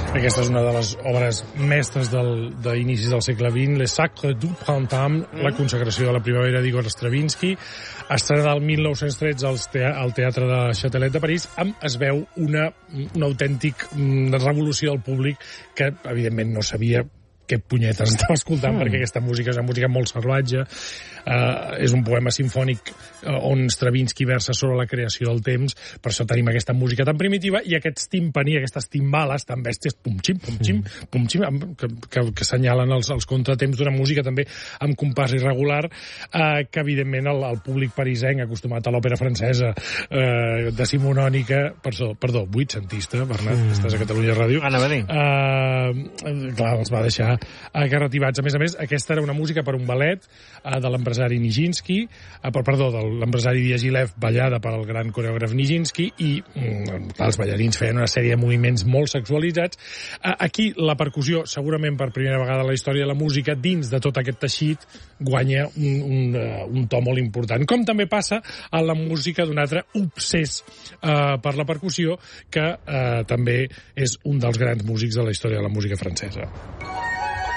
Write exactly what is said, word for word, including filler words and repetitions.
Aquesta és una de les obres mestres del, d'inicis del segle vint, Les Sacres du Printemps, mm. la consagració de la primavera d'Igor Stravinsky, estrenada el mil nou-cents tretze al Teatre de Châtelet de París, amb, es veu, una, una autèntic revolució del públic que, evidentment, no sabia què punyetes estava escoltant, mm. perquè aquesta música és una música molt salvatge, uh, és un poema sinfònic uh, on Stravinsky versa sobre la creació del temps, per això tenim aquesta música tan primitiva, i aquests timpani, aquestes timbales tan bèsties, pum-xim, pum-xim, mm. pum-xim, que, que, que assenyalen els, els contratemps d'una música també amb compàs irregular, uh, que evidentment el, el públic parisenc, acostumat a l'òpera francesa uh, decimonònica, perdó, perdó, vuitcentista, Bernat, mm. estàs a Catalunya Ràdio, anava a dir. Uh, clar, els va deixar agarrativats. A més a més, aquesta era una música per un ballet uh, de l'empresari Nijinsky, uh, per, perdó, de l'empresari Diaghilev, ballada per al gran coreògraf Nijinsky, i mm, els ballarins feien una sèrie de moviments molt sexualitzats. Uh, aquí la percussió, segurament per primera vegada a la història de la música, dins de tot aquest teixit, guanya un, un, uh, un to molt important. Com també passa a la música d'un altre obsès uh, per la percussió, que uh, també és un dels grans músics de la història de la música francesa.